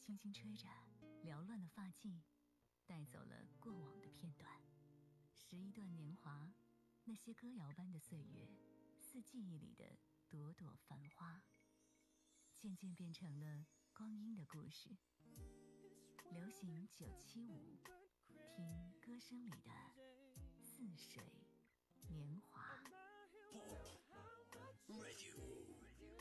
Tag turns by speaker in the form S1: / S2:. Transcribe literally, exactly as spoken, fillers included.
S1: 轻轻吹着缭乱的发髻，带走了过往的片段。拾一段年华，那些歌谣般的岁月，似记忆里的朵朵繁花，渐渐变成了光阴的故事。流行九七五，听歌声里的似水年华。